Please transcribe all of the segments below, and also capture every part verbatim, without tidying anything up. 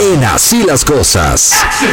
en Así las Cosas.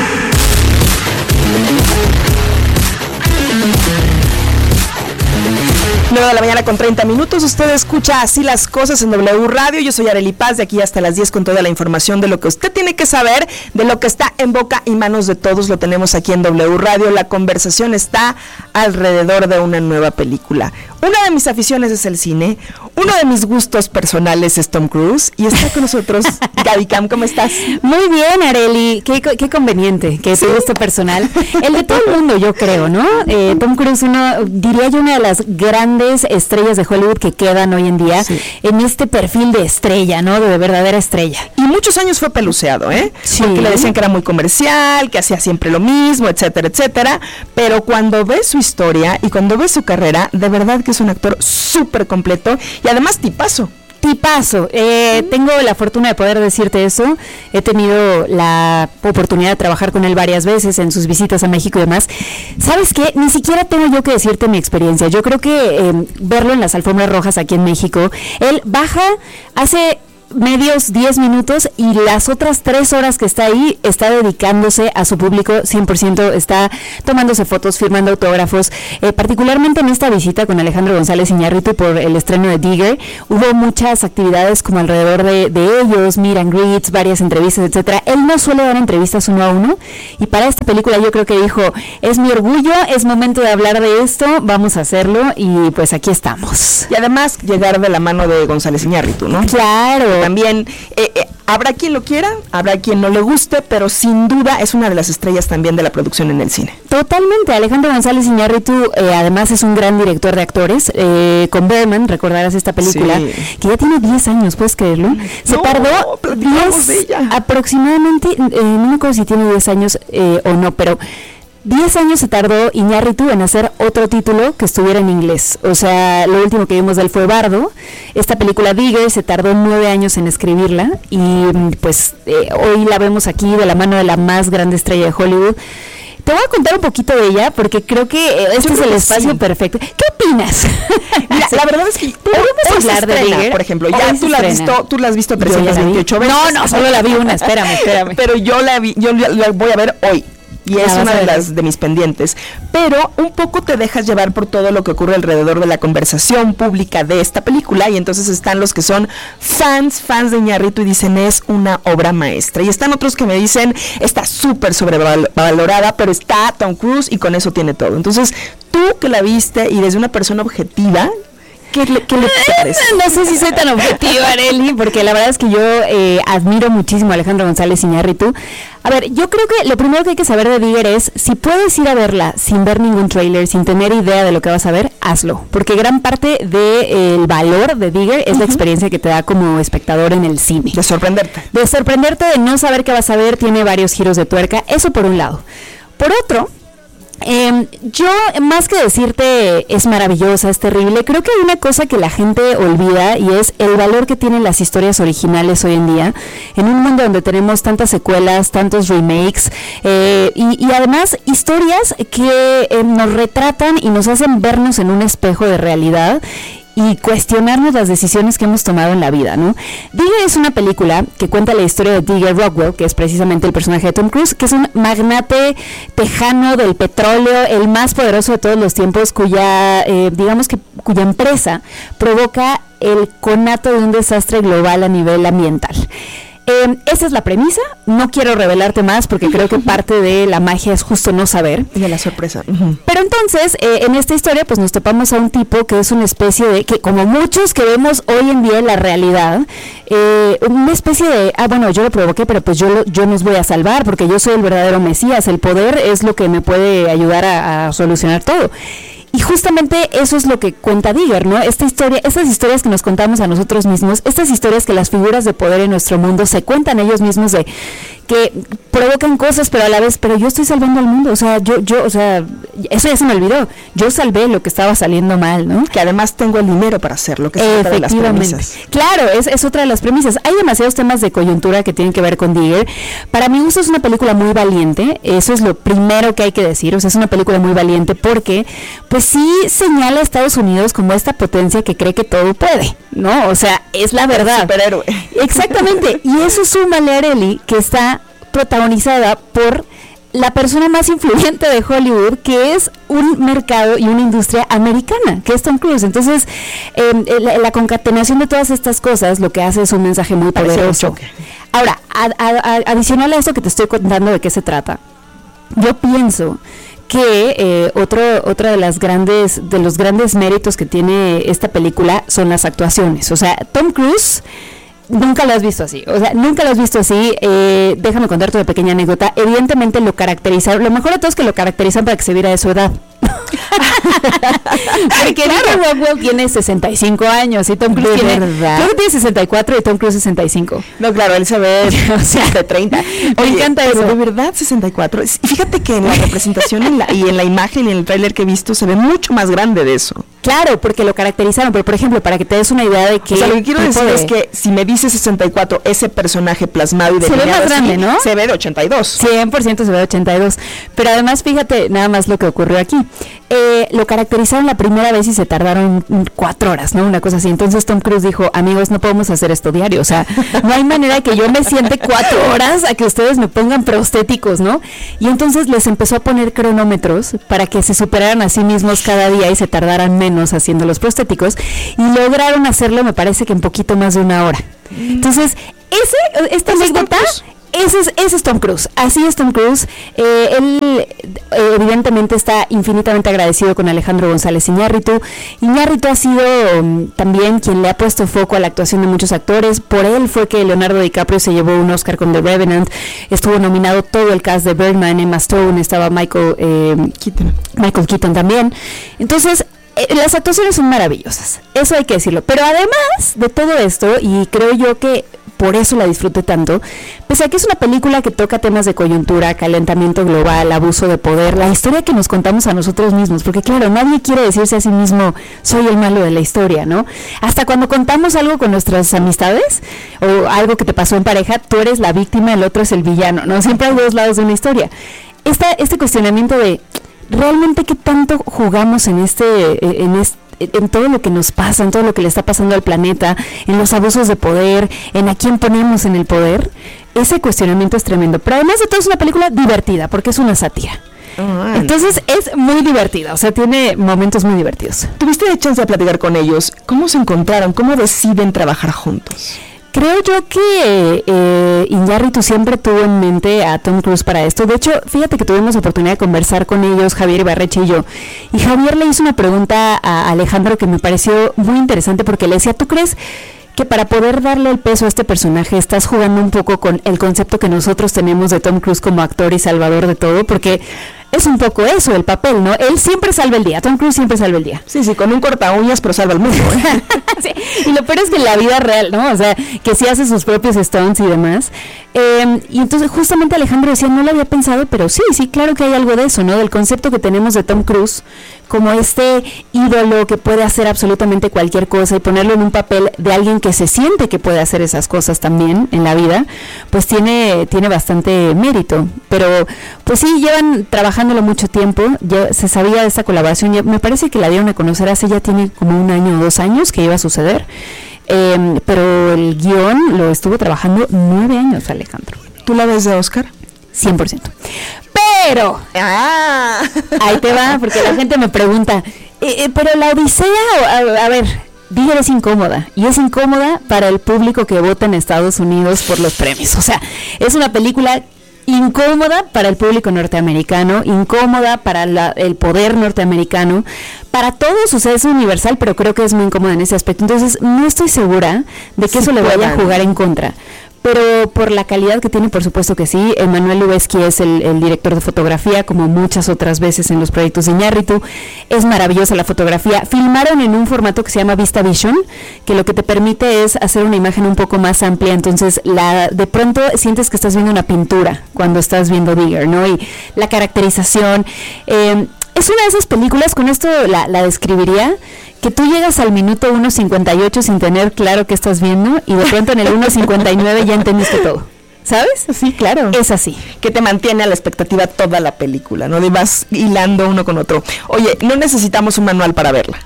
nueve de la mañana con treinta minutos, usted escucha Así las Cosas en W Radio. Yo soy Arely Paz, de aquí hasta las diez con toda la información de lo que usted tiene que saber, de lo que está en boca y manos de todos. Lo tenemos aquí en W Radio. La conversación está alrededor de una nueva película. Una de mis aficiones es el cine, uno de mis gustos personales es Tom Cruise, y está con nosotros Gaby Cam. ¿Cómo estás? Muy bien, Arely, qué, qué conveniente que ¿Sí? tu gusto personal, el de todo el mundo, yo creo, ¿no? Eh, Tom Cruise, uno, diría yo, una de las grandes estrellas de Hollywood que quedan hoy en día, sí. en este perfil de estrella, ¿no? De verdadera estrella. Y muchos años fue peluceado, ¿eh? Sí. Porque le decían que era muy comercial, que hacía siempre lo mismo, etcétera, etcétera, pero cuando ves su historia y cuando ves su carrera, de verdad que es un actor súper completo y además tipazo. Tipazo, eh, mm. tengo la fortuna de poder decirte eso. He tenido la oportunidad de trabajar con él varias veces en sus visitas a México y demás. ¿Sabes qué? Ni siquiera tengo yo que decirte mi experiencia. Yo creo que eh, verlo en las alfombras rojas aquí en México, él baja, hace medios diez minutos y las otras tres horas que está ahí está dedicándose a su público cien por ciento, está tomándose fotos, firmando autógrafos, eh, particularmente en esta visita con Alejandro González Iñárritu por el estreno de Digger, hubo muchas actividades como alrededor de, de ellos, meet and greets, varias entrevistas, etcétera. Él no suele dar entrevistas uno a uno y para esta película yo creo que dijo, es mi orgullo, es momento de hablar de esto, vamos a hacerlo y pues aquí estamos. Y además llegar de la mano de González Iñárritu, ¿no? Claro. También eh, eh, habrá quien lo quiera, habrá quien no le guste, pero sin duda es una de las estrellas también de la producción en el cine. Totalmente, Alejandro González Iñárritu eh, además es un gran director de actores, eh, con Berman, recordarás esta película, sí. que ya tiene diez años, ¿puedes creerlo? Se no, tardó diez, aproximadamente, eh, no me acuerdo si tiene diez años eh, o no, pero diez años se tardó Iñárritu en hacer otro título que estuviera en inglés. O sea, lo último que vimos de él fue Bardo. Esta película Digger se tardó nueve años en escribirla y pues eh, hoy la vemos aquí de la mano de la más grande estrella de Hollywood. Te voy a contar un poquito de ella porque creo que este Yo es el espacio sí. perfecto. ¿Qué opinas? Mira, la verdad es que podemos hablar de Digger, por ejemplo. Ya tú la has visto, tú la has visto trescientas veintiocho veces. No, no, solo la vi una. Espérame, espérame. Pero yo la vi, yo la voy a ver hoy. Y es una de las de mis pendientes, pero un poco te dejas llevar por todo lo que ocurre alrededor de la conversación pública de esta película, y entonces están los que son fans, fans de Iñárritu y dicen es una obra maestra, y están otros que me dicen está súper sobrevalorada, pero está Tom Cruise y con eso tiene todo. Entonces tú que la viste y desde una persona objetiva, ¿Qué le, qué le parece? No sé si soy tan objetiva, Arely, porque la verdad es que yo eh, admiro muchísimo a Alejandro González Iñárritu. A ver, yo creo que lo primero que hay que saber de Digger es, si puedes ir a verla sin ver ningún tráiler, sin tener idea de lo que vas a ver, hazlo. Porque gran parte del de, eh, valor de Digger es uh-huh. la experiencia que te da como espectador en el cine. De sorprenderte. De sorprenderte, de no saber qué vas a ver, tiene varios giros de tuerca. Eso por un lado. Por otro, Eh, yo, más que decirte es maravillosa, es terrible, creo que hay una cosa que la gente olvida y es el valor que tienen las historias originales hoy en día, en un mundo donde tenemos tantas secuelas, tantos remakes, eh, y, y además historias que eh, nos retratan y nos hacen vernos en un espejo de realidad y cuestionarnos las decisiones que hemos tomado en la vida, ¿no? Digger es una película que cuenta la historia de Digger Rockwell, que es precisamente el personaje de Tom Cruise, que es un magnate tejano del petróleo, el más poderoso de todos los tiempos, cuya, eh, digamos que, cuya empresa provoca el conato de un desastre global a nivel ambiental. Eh, esa es la premisa, no quiero revelarte más porque creo que parte de la magia es justo no saber. Y de la sorpresa. Uh-huh. Pero entonces, eh, en esta historia pues nos topamos a un tipo que es una especie de, que como muchos que vemos hoy en día en la realidad, eh, una especie de, ah bueno, yo lo provoqué, pero pues yo, lo, yo nos voy a salvar porque yo soy el verdadero Mesías, el poder es lo que me puede ayudar a, a solucionar todo. Y justamente eso es lo que cuenta Digger, ¿no? Esta historia, estas historias que nos contamos a nosotros mismos, estas historias que las figuras de poder en nuestro mundo se cuentan ellos mismos de que provocan cosas, pero a la vez, pero yo estoy salvando al mundo, o sea, yo, yo, o sea, eso ya se me olvidó, yo salvé lo que estaba saliendo mal, ¿no? Que además tengo el dinero para hacerlo, que es otra de las premisas. Claro, es, es otra de las premisas. Hay demasiados temas de coyuntura que tienen que ver con Digger. Para mi gusto es una película muy valiente, eso es lo primero que hay que decir, o sea, es una película muy valiente porque, pues sí señala a Estados Unidos como esta potencia que cree que todo puede, ¿no? O sea, es la verdad. El superhéroe. Exactamente, y eso súmale a Arely, que está protagonizada por la persona más influyente de Hollywood, que es un mercado y una industria americana, que es Tom Cruise. Entonces, eh, la, la concatenación de todas estas cosas lo que hace es un mensaje muy poderoso. Ahora, a, a, a, adicional a esto que te estoy contando de qué se trata, yo pienso que eh, otro otra de las grandes de los grandes méritos que tiene esta película son las actuaciones. O sea, Tom Cruise nunca lo has visto así, o sea, nunca lo has visto así. Eh, déjame contarte una pequeña anécdota. Evidentemente lo caracterizaron, lo mejor de todo es que lo caracterizan para que se viera de su edad. Porque claro, Rockwell tiene sesenta y cinco años y Tom Cruise ¿De tiene, verdad? creo que tiene sesenta y cuatro y Tom Cruise sesenta y cinco. No, claro, él se ve O sea, de treinta. me Oye, encanta pero eso. de verdad, sesenta y cuatro. Y fíjate que en la representación en la, y en la imagen y en el tráiler que he visto se ve mucho más grande de eso. Claro, porque lo caracterizaron, pero por ejemplo, para que te des una idea de que... O sea, lo que quiero tipo decir de- es que si me dice sesenta y cuatro, ese personaje plasmado y Se ve delineado más grande, así, ¿no? se ve de ochenta y dos. cien por ciento se ve ochenta y dos. Pero además, fíjate nada más lo que ocurrió aquí. Eh, lo caracterizaron la primera vez y se tardaron mm, cuatro horas, ¿no? Una cosa así. Entonces Tom Cruise dijo, amigos, no podemos hacer esto diario. O sea, no hay manera que yo me siente cuatro horas a que ustedes me pongan prostéticos, ¿no? Y entonces les empezó a poner cronómetros para que se superaran a sí mismos cada día y se tardaran menos haciendo los prostéticos. Y lograron hacerlo, me parece que en poquito más de una hora. Entonces, ese, esta ¿Ese es Tom anécdota... Cruise? Ese es, ese es Tom Cruise, así es Tom Cruise. Eh, él eh, evidentemente está infinitamente agradecido con Alejandro González Iñárritu. Iñárritu ha sido um, también quien le ha puesto foco a la actuación de muchos actores. Por él fue que Leonardo DiCaprio se llevó un Oscar con The Revenant. Estuvo nominado todo el cast de Birdman, Emma Stone, estaba Michael, eh, Keaton. Michael Keaton también. Entonces, eh, las actuaciones son maravillosas, eso hay que decirlo. Pero además de todo esto, y creo yo que por eso la disfruté tanto, pese a que es una película que toca temas de coyuntura, calentamiento global, abuso de poder, la historia que nos contamos a nosotros mismos, porque claro, nadie quiere decirse a sí mismo, soy el malo de la historia, ¿no? Hasta cuando contamos algo con nuestras amistades, o algo que te pasó en pareja, tú eres la víctima, el otro es el villano, ¿no? Siempre hay dos lados de una historia. Esta, este cuestionamiento de, ¿realmente qué tanto jugamos en este, en este en todo lo que nos pasa, en todo lo que le está pasando al planeta, en los abusos de poder, en a quién ponemos en el poder? Ese cuestionamiento es tremendo, pero además de todo es una película divertida, porque es una sátira. Ah, Entonces es muy divertida, o sea, tiene momentos muy divertidos. ¿Tuviste chance de platicar con ellos? ¿Cómo se encontraron? ¿Cómo deciden trabajar juntos? Creo yo que eh, Iñárritu siempre tuvo en mente a Tom Cruise para esto. De hecho, fíjate que tuvimos oportunidad de conversar con ellos, Javier Ibarreche y yo. Y Javier le hizo una pregunta a Alejandro que me pareció muy interesante, porque le decía, ¿tú crees que para poder darle el peso a este personaje estás jugando un poco con el concepto que nosotros tenemos de Tom Cruise como actor y salvador de todo? Porque es un poco eso, el papel, ¿no? Él siempre salva el día, Tom Cruise siempre salva el día. Sí, sí, con un corta uñas, pero salva el mundo, ¿eh? Sí, y lo peor es que en la vida real, ¿no? O sea, que sí hace sus propios stunts y demás. Eh, y entonces justamente Alejandro decía, no lo había pensado, pero sí, sí, claro que hay algo de eso, ¿no? Del concepto que tenemos de Tom Cruise como este ídolo que puede hacer absolutamente cualquier cosa y ponerlo en un papel de alguien que se siente que puede hacer esas cosas también en la vida, pues tiene, tiene bastante mérito. Pero pues sí, llevan trabajándolo mucho tiempo, ya se sabía de esta colaboración, ya, me parece que la dieron a conocer hace ya tiene como un año o dos años que iba a suceder, eh, pero el guión lo estuvo trabajando nueve años Alejandro. ¿Tú la ves de Oscar? cien por ciento. Pero, Ah. ahí te va, porque la gente me pregunta, eh, eh, pero la Odisea, a, a ver, Digger es incómoda, y es incómoda para el público que vota en Estados Unidos por los premios. O sea, es una película incómoda para el público norteamericano, incómoda para la, el poder norteamericano, para todos, o sea, es universal, pero creo que es muy incómoda en ese aspecto. Entonces, no estoy segura de que Sí eso le vaya a puedan. jugar en contra. Pero por la calidad que tiene, por supuesto que sí. Emmanuel Lubezki es el, el director de fotografía, como muchas otras veces en los proyectos de Iñárritu. Es maravillosa la fotografía. Filmaron en un formato que se llama Vista Vision, que lo que te permite es hacer una imagen un poco más amplia. Entonces, la de pronto sientes que estás viendo una pintura cuando estás viendo Digger, ¿no? Y la caracterización. Eh, es una de esas películas, con esto la, la describiría, que tú llegas al minuto uno cincuenta y ocho sin tener claro qué estás viendo y de pronto en el uno cincuenta y nueve ya entendiste todo, ¿sabes? Sí, claro. Es así. Que te mantiene a la expectativa toda la película, ¿no? Y vas hilando uno con otro. Oye, no necesitamos un manual para verla.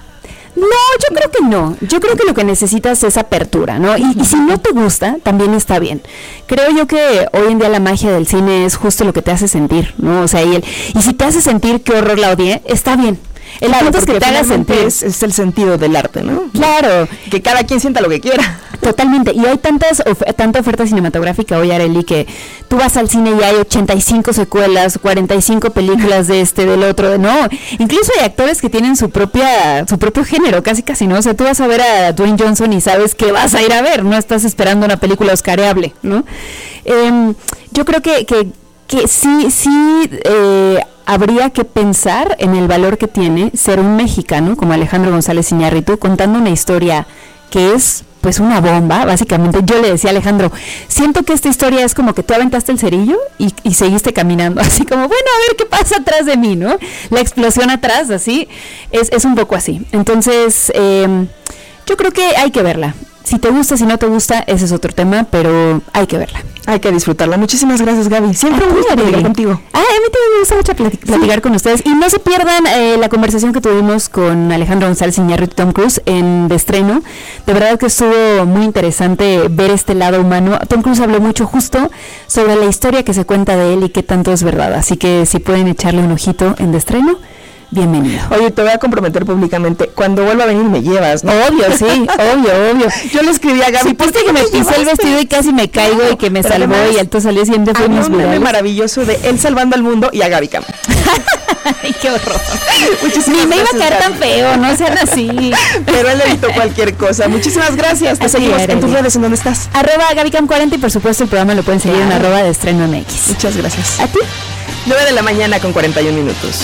No, yo creo que no. Yo creo que lo que necesitas es apertura, ¿no? Y, y si no te gusta, también está bien. Creo yo que hoy en día la magia del cine es justo lo que te hace sentir, ¿no? O sea, y, el, y si te hace sentir qué horror la odié, está bien. El claro, punto es que te haga sentir. Es, es el sentido del arte, ¿no? Claro. Que cada quien sienta lo que quiera. Totalmente. Y hay tantas of tanta oferta cinematográfica hoy, Arely, que tú vas al cine y hay ochenta y cinco secuelas, cuarenta y cinco películas de este, del otro. No, incluso hay actores que tienen su propia su propio género, casi casi, ¿no? O sea, tú vas a ver a Dwayne Johnson y sabes que vas a ir a ver, no estás esperando una película oscareable, ¿no? Eh, yo creo que, que, que sí, sí... Eh, habría que pensar en el valor que tiene ser un mexicano como Alejandro González Iñárritu contando una historia que es pues una bomba, básicamente. Yo le decía a Alejandro, siento que esta historia es como que tú aventaste el cerillo y, y seguiste caminando, así como, bueno, a ver qué pasa atrás de mí, ¿no? La explosión atrás, así, es, es un poco así. Entonces, eh, yo creo que hay que verla. Si te gusta, si no te gusta, ese es otro tema, pero hay que verla. Hay que disfrutarla. Muchísimas gracias, Gaby. Siempre me gusta platicar contigo. Ah, a mí también me gusta mucho platic platicar sí. con ustedes. Y no se pierdan eh, la conversación que tuvimos con Alejandro González Iñárritu y Tom Cruise en de estreno. De verdad que estuvo muy interesante ver este lado humano. Tom Cruise habló mucho justo sobre la historia que se cuenta de él y qué tanto es verdad. Así que si pueden echarle un ojito en de estreno, bienvenido. Oye, te voy a comprometer públicamente. Cuando vuelva a venir me llevas, ¿no? Obvio, sí, obvio, obvio. Yo le escribí a Gaby. ¿Supiste que me pisé el vestido y casi me caigo no, y que me salvó además, y entonces al día siguiente fuimos un meme maravilloso de él salvando al mundo y a Gaby Cam. Ay, qué horror. Ni me iba a caer tan feo, no sean así. Pero él evitó cualquier cosa. Muchísimas gracias. Te así seguimos en tus redes. ¿En dónde estás? Arroba Gaby Cam cuarenta y por supuesto el programa lo pueden seguir claro. en arroba de estreno M X. Muchas gracias. ¿A ti? nueve de la mañana con cuarenta y un minutos.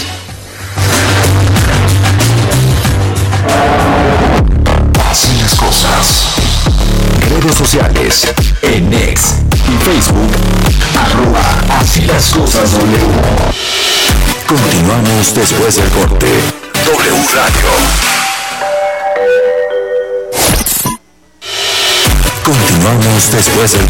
Así las cosas. Redes sociales. En X y Facebook. Arroba Así las cosas W. Continuamos después del corte. W Radio. Continuamos después del